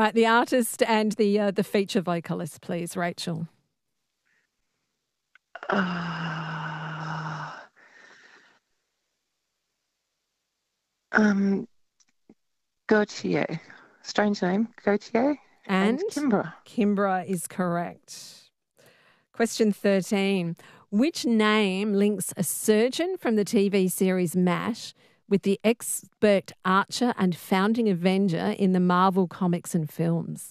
right, the artist and the feature vocalist, please, Rachel. Um, Gautier. Strange name. Gautier and And Kimbra. Kimbra is correct. Question 13. Which name links a surgeon from the TV series MASH with the expert archer and founding Avenger in the Marvel comics and films?